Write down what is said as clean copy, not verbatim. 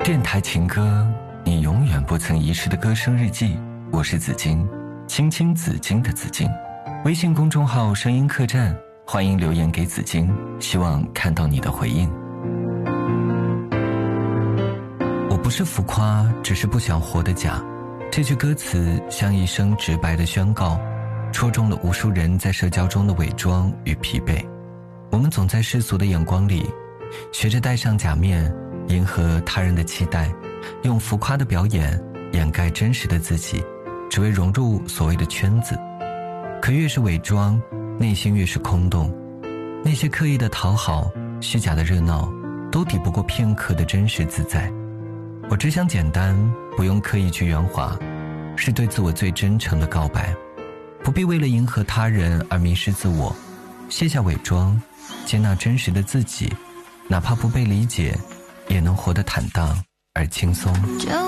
电台情歌，你永远不曾遗失的歌声日记。我是紫金，青青紫金的紫金。微信公众号声音客栈，欢迎留言给紫金，希望看到你的回应。我不是浮夸，只是不想活得假。这句歌词像一声直白的宣告，戳中了无数人在社交中的伪装与疲惫。我们总在世俗的眼光里学着戴上假面，迎合他人的期待，用浮夸的表演掩盖真实的自己，只为融入所谓的圈子。可越是伪装，内心越是空洞。那些刻意的讨好，虚假的热闹，都抵不过片刻的真实自在。我只想简单，不用刻意去圆滑，是对自我最真诚的告白。不必为了迎合他人而迷失自我，卸下伪装，接纳真实的自己，哪怕不被理解，也能活得坦荡而轻松。